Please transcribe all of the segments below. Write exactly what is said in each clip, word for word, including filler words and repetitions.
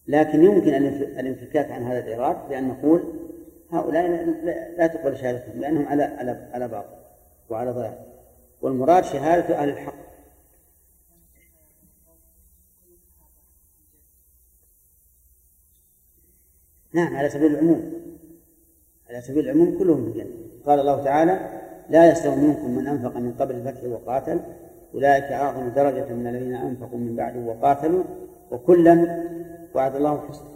لكن يمكن الانفكاك عن هذا الإيراد بأن نقول هؤلاء لا تقبل شهادتهم لأنهم على على على باطل وعلى ضلال، والمراد شهادة أهل الحق. نعم، على سبيل العموم، على سبيل العموم كلهم في الجنة. قال الله تعالى: لا يستوي منكم من أنفق من قبل الفتح وقاتل أولئك أعظم درجة من الذين أنفقوا من بعد وقاتلوا وكلا وعد الله الحسنى.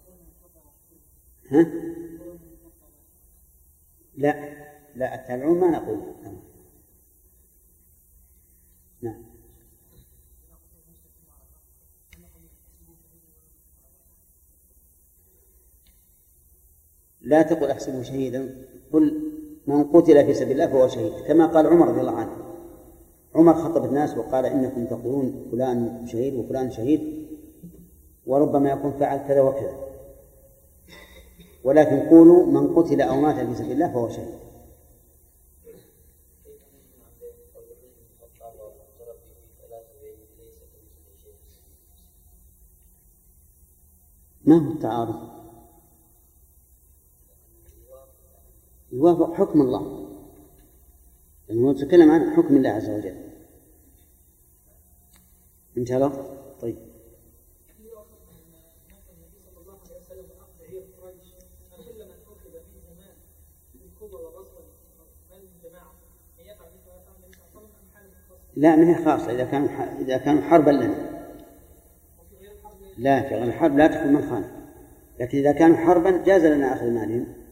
ها؟ لا لا التابعون ما نقول. نعم. لا تقل أحسبه شهيدا، قل من قتل في سبيل الله فهو شهيد، كما قال عمر رضي الله عنه. عمر خطب الناس وقال: إنكم تقولون فلان شهيد وفلان شهيد وربما يكون فعل كذا وكذا، ولكن قولوا من قتل أو مات في سبيل الله فهو شهيد. ما هو التعارض؟ يوافق حكم الله، لأنه يتكلم عن حكم الله عز وجل. انتهى له؟ طيب. لا، ما هي خاصة إذا كان إذا كان حربا لنا. لا، في غير الحرب لا تكون من خان، لكن إذا كانوا حربا جاز لنا أخذ مالهم.